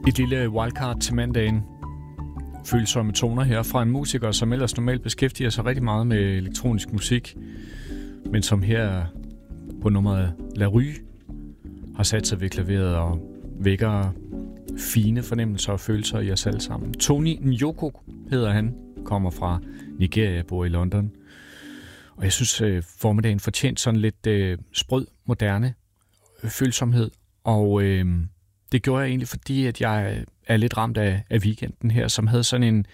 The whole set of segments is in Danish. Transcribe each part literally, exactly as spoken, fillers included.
Et lille wildcard til mandagen. Følsomme toner her fra en musiker, som ellers normalt beskæftiger sig rigtig meget med elektronisk musik, men som her på nummeret La Rue har sat sig ved klaveret og vækker fine fornemmelser og følelser i os alle sammen. Tony Njoko hedder han, kommer fra Nigeria, bor i London. Og jeg synes, at formiddagen fortjent sådan lidt øh, sprød, moderne følsomhed. Og øh, det gjorde jeg egentlig, fordi at jeg er lidt ramt af, af weekenden her, som havde sådan en,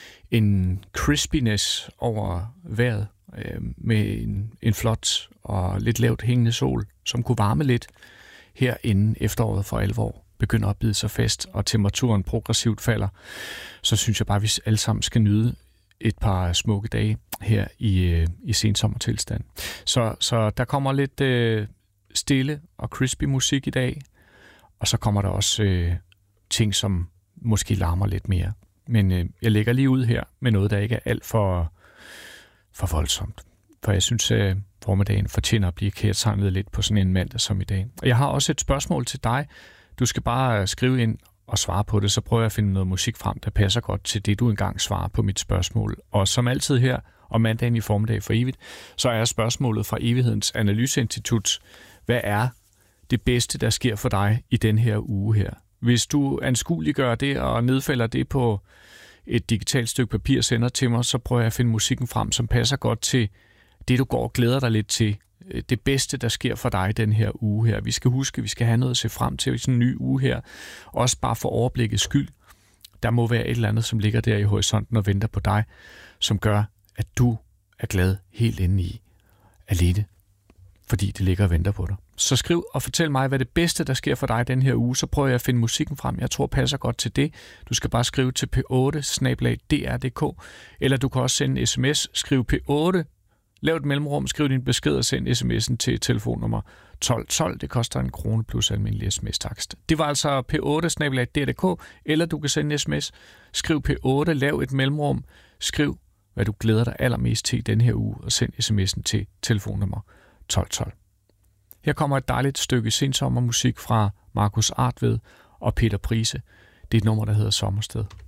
en crispiness over vejret, øh, med en, en flot og lidt lavt hængende sol, som kunne varme lidt her inden efteråret for alvor begynder at bide sig fast, og temperaturen progressivt falder. Så synes jeg bare, at vi alle sammen skal nyde et par smukke dage her i, i sensommertilstand. Så, så der kommer lidt øh, stille og crispy musik i dag, og så kommer der også øh, ting, som måske larmer lidt mere. Men øh, jeg lægger lige ud her med noget, der ikke er alt for, for voldsomt. For jeg synes, at formiddagen fortjener at blive kærtegnet lidt på sådan en mandag som i dag. Og jeg har også et spørgsmål til dig. Du skal bare skrive ind og svare på det, så prøver jeg at finde noget musik frem, der passer godt til det, du engang svarer på mit spørgsmål. Og som altid her om mandagen i formiddag for evigt, så er spørgsmålet fra Evighedens Analyseinstitut: hvad er det bedste, der sker for dig i den her uge her? Hvis du anskueliggør det og nedfælder det på et digitalt stykke papir og sender til mig, så prøver jeg at finde musikken frem, som passer godt til det, du går og glæder dig lidt til. Det bedste, der sker for dig den her uge her. Vi skal huske, vi skal have noget at se frem til i sådan en ny uge her. Også bare for overblikket skyld. Der må være et eller andet, som ligger der i horisonten og venter på dig, som gør, at du er glad helt inde i alene, fordi det ligger og venter på dig. Så skriv og fortæl mig, hvad det bedste, der sker for dig den her uge. Så prøver jeg at finde musikken frem. Jeg tror, passer godt til det. Du skal bare skrive til p otte snabel-a d r punktum d k, eller du kan også sende en sms. Skriv p otte, lav et mellemrum, skriv din besked og send sms'en til telefonnummer tolv tolv. Det koster en krone plus almindelig sms-takst. Det var altså p otte snabel-a d r punktum d k, eller du kan sende en sms. Skriv p otte, lav et mellemrum, skriv, hvad du glæder dig allermest til den her uge, og send sms'en til telefonnummer tolv tolv. Her kommer et dejligt stykke sensommermusik fra Markus Artved og Peter Prise. Det er et nummer, der hedder Sommersted.